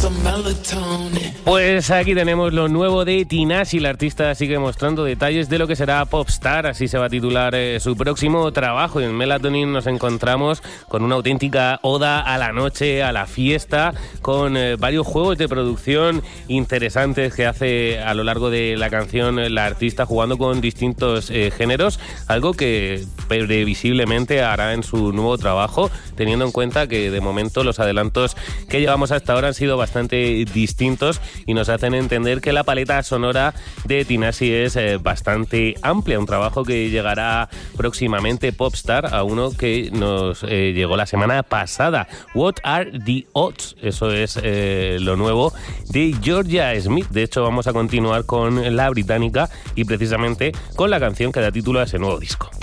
Pues aquí tenemos lo nuevo de Tinashe. La artista sigue mostrando detalles de lo que será Popstar, así se va a titular su próximo trabajo. Y en Melatonin nos encontramos con una auténtica oda a la noche, a la fiesta, con varios juegos de producción interesantes que hace a lo largo de la canción la artista, jugando con distintos géneros, algo que previsiblemente hará en su nuevo trabajo, teniendo en cuenta que de momento los adelantos que llevamos hasta ahora han sido bastante distintos y nos hacen entender que la paleta sonora de Tinashe es bastante amplia, un trabajo que llegará próximamente, Popstar, a uno que nos llegó la semana pasada, What Are the Odds, eso es lo nuevo de Georgia Smith. De hecho, vamos a continuar con la británica y precisamente con la canción que da título a ese nuevo disco.